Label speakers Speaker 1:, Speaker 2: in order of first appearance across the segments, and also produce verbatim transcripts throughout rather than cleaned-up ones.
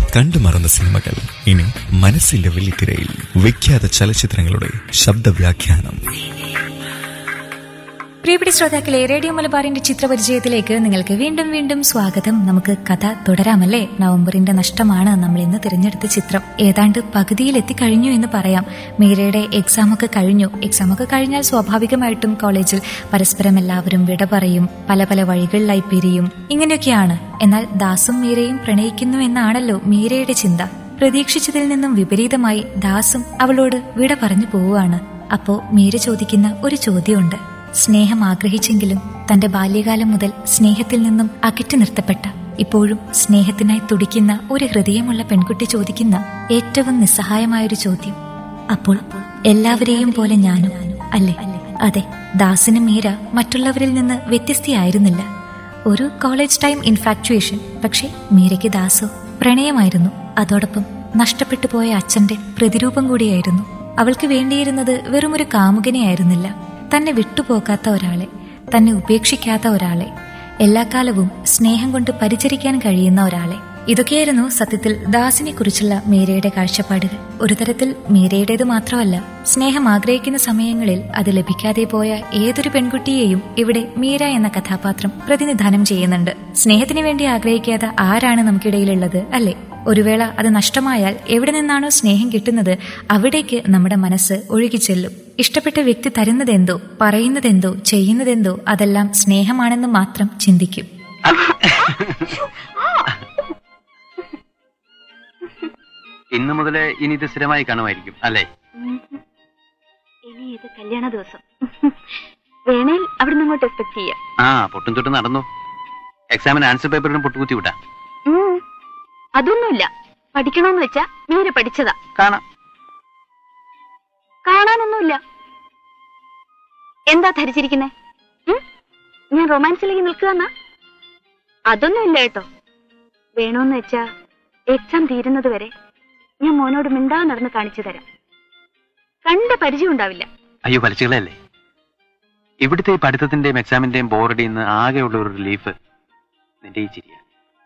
Speaker 1: കണ്ടു മറന്ന സിനിമകൾ ഇനി മനസ്സിന്റെ വെള്ളിത്തിരയിൽ. വിഖ്യാത ചലച്ചിത്രങ്ങളുടെ ശബ്ദവ്യാഖ്യാനം.
Speaker 2: പ്രിയപ്പെട്ട ശ്രോതാക്കളെ, റേഡിയോ മലബാറിന്റെ ചിത്രപരിചയത്തിലേക്ക് നിങ്ങൾക്ക് വീണ്ടും വീണ്ടും സ്വാഗതം. നമുക്ക് കഥ തുടരാമല്ലേ? നവംബറിന്റെ നഷ്ടമാണ് നമ്മൾ ഇന്ന് തിരഞ്ഞെടുത്ത ചിത്രം. ഏതാണ്ട് പകുതിയിൽ എത്തിക്കഴിഞ്ഞു എന്ന് പറയാം. മീരയുടെ എക്സാം ഒക്കെ കഴിഞ്ഞു. എക്സാം ഒക്കെ കഴിഞ്ഞാൽ സ്വാഭാവികമായിട്ടും കോളേജിൽ പരസ്പരം എല്ലാവരും വിട പറയും, പല പല വഴികളിലായി പിരിയും, ഇങ്ങനെയൊക്കെയാണ്. എന്നാൽ ദാസും മീരയും പ്രണയിക്കുന്നു എന്നാണല്ലോ മീരയുടെ ചിന്ത. പ്രതീക്ഷിച്ചതിൽ നിന്നും വിപരീതമായി ദാസും അവളോട് വിട പറഞ്ഞു പോവുകയാണ്. അപ്പോ മീര ചോദിക്കുന്ന ഒരു ചോദ്യമുണ്ട്. സ്നേഹം ആഗ്രഹിച്ചെങ്കിലും തന്റെ ബാല്യകാലം മുതൽ സ്നേഹത്തിൽ നിന്നും അകറ്റി നിർത്തപ്പെട്ട, ഇപ്പോഴും സ്നേഹത്തിനായി തുടിക്കുന്ന ഒരു ഹൃദയമുള്ള പെൺകുട്ടി ചോദിക്കുന്ന ഏറ്റവും നിസ്സഹായമായൊരു ചോദ്യം. അപ്പോൾ എല്ലാവരെയും പോലെ ഞാനും അല്ലേ? അതെ, ദാസിന് മീര മറ്റുള്ളവരിൽ നിന്ന് വ്യത്യസ്തയായിരുന്നില്ല. ഒരു കോളേജ് ടൈം ഇൻഫാക്ച്വേഷൻ. പക്ഷെ മീരയ്ക്ക് ദാസോ പ്രണയമായിരുന്നു. അതോടൊപ്പം നഷ്ടപ്പെട്ടു പോയ അച്ഛന്റെ പ്രതിരൂപം കൂടിയായിരുന്നു. അവൾക്ക് വേണ്ടിയിരുന്നത് വെറുമൊരു കാമുകനെയായിരുന്നില്ല, തന്നെ വിട്ടുപോകാത്ത ഒരാളെ, തന്നെ ഉപേക്ഷിക്കാത്ത ഒരാളെ, എല്ലാ കാലവും സ്നേഹം കൊണ്ട് പരിചരിക്കാൻ കഴിയുന്ന ഒരാളെ. ഇതൊക്കെയായിരുന്നു സത്യത്തിൽ ദാസിനെ കുറിച്ചുള്ള മീരയുടെ കാഴ്ചപ്പാടുകൾ. ഒരു തരത്തിൽ മീരയുടേത് മാത്രമല്ല, സ്നേഹം ആഗ്രഹിക്കുന്ന സമയങ്ങളിൽ അത് ലഭിക്കാതെ പോയ ഏതൊരു പെൺകുട്ടിയെയും ഇവിടെ മീര എന്ന കഥാപാത്രം പ്രതിനിധാനം ചെയ്യുന്നുണ്ട്. സ്നേഹത്തിന് വേണ്ടി ആഗ്രഹിക്കാതെ ആരാണ് നമുക്കിടയിലുള്ളത്, അല്ലേ? ഒരു വേള അത് നഷ്ടമായാൽ എവിടെ നിന്നാണോ സ്നേഹം കിട്ടുന്നത് അവിടേക്ക് നമ്മുടെ മനസ്സ് ഒഴുകിച്ചെല്ലും. ഇഷ്ടപ്പെട്ട വ്യക്തി തരുന്നതെന്തോ, പറയുന്നതെന്തോ, ചെയ്യുന്നതെന്തോ അതെല്ലാം സ്നേഹമാണെന്ന് മാത്രം ചിന്തിക്കും.
Speaker 3: ഇന്നു മുതലേ ഇനി ഇത് സ്ഥിരമായി കാണുമായിരിക്കും അല്ലേ?
Speaker 4: ഇനി ഇത് കല്യാണ ദിവസം വേണേൽ അവിടെ നിന്ന് അങ്ങോട്ട് എക്സ്പെക്ട് ചെയ്യാം.
Speaker 3: ആ, പൊട്ടും തൊട്ടും നടന്നു. എക്സാമിന് ആൻസർ പേപ്പറിനും പൊട്ടുകുത്തി വിട്ടാ.
Speaker 4: അതൊന്നുമില്ല. പഠിക്കണമെന്ന് വെച്ചാ മീര പഠിച്ചതാ.
Speaker 3: കാണാം.
Speaker 4: കാണാനൊന്നുമില്ല. എന്താ ധരിച്ചിരിക്കുന്നേ? ഞാൻ റൊമാൻസിലേക്ക് നിൽക്കുകയെന്നാ? അതൊന്നുമില്ല കേട്ടോ. വേണോന്ന് വെച്ചാ എക്സാം തീരുന്നത് വരെ ഞാൻ മോനോട് മിണ്ടാ നടന്ന് കാണിച്ചു തരാം. കണ്ട പരിചയം ഉണ്ടാവില്ല.
Speaker 3: അയ്യോ, പലിച്ചുകളല്ലേ. ഇവിടുത്തെ ഈ പഠിത്തത്തിന്റെയും എക്സാമിന്റെയും ബോർഡിൽ നിന്ന് ആകെയുള്ള ഒരു റിലീഫ് നിന്റെ ഈ ചിരിയ.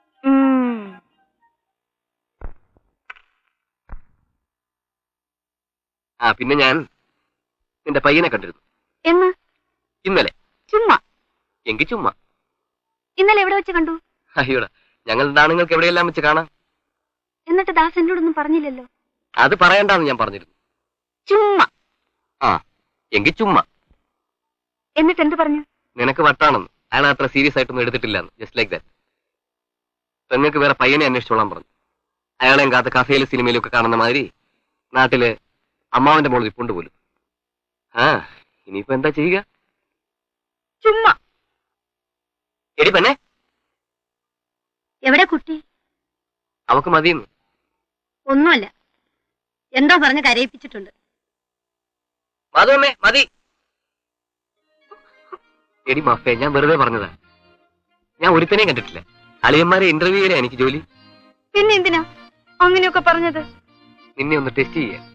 Speaker 3: ആ, പിന്നെ ഞാൻ നിന്റെ പയ്യനെ കണ്ടിരുന്നു.
Speaker 4: എന്ന്?
Speaker 3: ഇന്നലെ.
Speaker 4: ചുമ്മാ?
Speaker 3: എങ്കിൽ ചുമ്മാ.
Speaker 4: ഇന്നലെ എവിടെ വെച്ച് കണ്ടു?
Speaker 3: അയ്യോടാ, ഞങ്ങളുടെ ആണുങ്ങൾക്ക് എവിടെയെല്ലാം വെച്ച് കാണാം.
Speaker 4: എന്നിട്ട് ദാസ് എന്നോടൊന്നും പറഞ്ഞില്ലല്ലോ.
Speaker 3: അത് പറയണ്ടെന്ന് ഞാൻ പറഞ്ഞിരുന്നു.
Speaker 4: ചുമ്മാ?
Speaker 3: ആ, എങ്കിൽ ചുമ്മാ.
Speaker 4: എന്നിട്ട് എന്ത് പറഞ്ഞു?
Speaker 3: നിനക്ക് വട്ടാണെന്ന്. അയാൾ അത്ര സീരിയസ് ആയിട്ടൊന്നും എടുത്തിട്ടില്ലെന്ന്. Just like that. പെങ്ങൾക്ക് വേറെ പയ്യനെ അന്വേഷിച്ചോളാൻ പറഞ്ഞു. അയാളെയും കാത്ത് കഫേയിലും സിനിമയിലും ഒക്കെ കാണുന്ന മാതിരി നാട്ടില് അമ്മാവന്റെ മോള് ഇപ്പുണ്ട് പോലും. ആ, ഇനിയിപ്പോ എന്താ ചെയ്യുക?
Speaker 4: ചുമ്മാ.
Speaker 3: എടി പെണ്ണെ,
Speaker 4: എവിടെ കുട്ടി?
Speaker 3: അവക്ക് മതിയെന്ന്.
Speaker 4: ഒന്നുമല്ല, എന്തോ പറഞ്ഞ് കരയിപ്പിച്ചിട്ടുണ്ട്.
Speaker 3: മധുവമ്മേ, മതി. എടി മഫേ, ഞാൻ വെറുതെ പറഞ്ഞതാ. ഞാൻ ഒരുത്തനെയും കണ്ടിട്ടില്ല. അളിയന്മാരെ ഇന്റർവ്യൂ ചെയ്യാൻ എനിക്ക് ജോലി.
Speaker 4: പിന്നെ എന്തിനാ അങ്ങനെയൊക്കെ പറഞ്ഞത്?
Speaker 3: നിന്നെ ഒന്ന് ടെസ്റ്റ് ചെയ്യാൻ.